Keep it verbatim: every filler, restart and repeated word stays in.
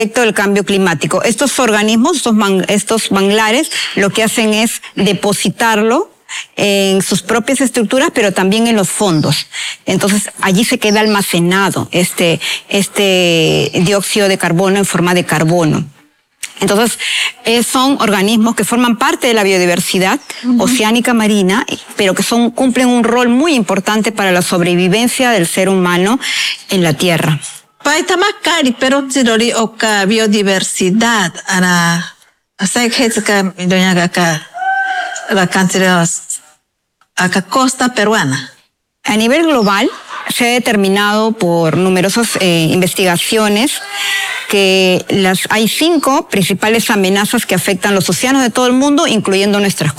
del cambio climático. Estos organismos, estos, man, estos manglares, lo que hacen es depositarlo en sus propias estructuras, pero también en los fondos. Entonces, allí se queda almacenado este, este dióxido de carbono en forma de carbono. Entonces, eh, son organismos que forman parte de la biodiversidad uh-huh. oceánica marina, pero que son, cumplen un rol muy importante para la sobrevivencia del ser humano en la Tierra. Paitamakari, pero tirori oka biodiversidad ana asaikhetska doña acá la cantidad acá costa peruana. A nivel global se ha determinado por numerosas eh, investigaciones que las hay cinco principales amenazas que afectan los océanos de todo el mundo, incluyendo nuestras